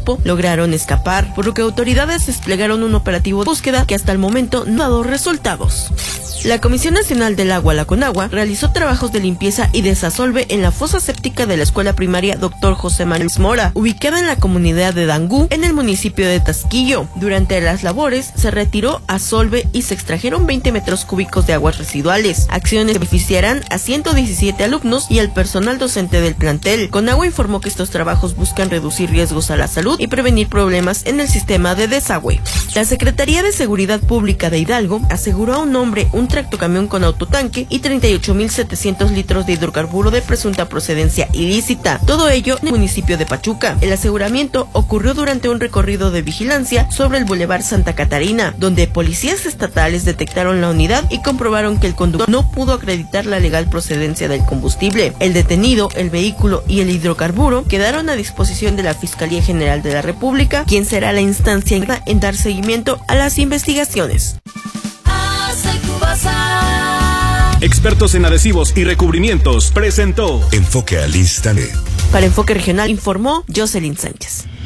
grupo lograron escapar, por lo que autoridades desplegaron un operativo de búsqueda que hasta el momento no ha dado resultados. La Comisión Nacional del Agua, la CONAGUA, realizó trabajos de limpieza y desasolve en la fosa séptica de la escuela primaria Dr. José Manuel Mora, ubicada en la comunidad de Dangú, en el municipio de Tasquillo. Durante las labores se retiró asolve y se extrajeron 20 metros cúbicos de aguas residuales, acciones que beneficiarán a 117 alumnos y al personal docente del plantel. CONAGUA informó que estos trabajos buscan reducir riesgos a la salud y prevenir problemas en el sistema de desagüe. La Secretaría de Seguridad Pública de Hidalgo aseguró a un hombre un tractocamión con autotanque y 38.700 litros de hidrocarburo de presunta procedencia ilícita. Todo ello en el municipio de Pachuca. El aseguramiento ocurrió durante un recorrido de vigilancia sobre el Boulevard Santa Catarina, donde policías estatales detectaron la unidad y comprobaron que el conductor no pudo acreditar la legal procedencia del combustible. El detenido, el vehículo y el hidrocarburo quedaron a disposición de la Fiscalía General de la República, quien será la instancia en dar seguimiento a las investigaciones. Expertos en adhesivos y recubrimientos presentó Enfoque al Instante. Para Enfoque Regional informó Jocelyn Sánchez.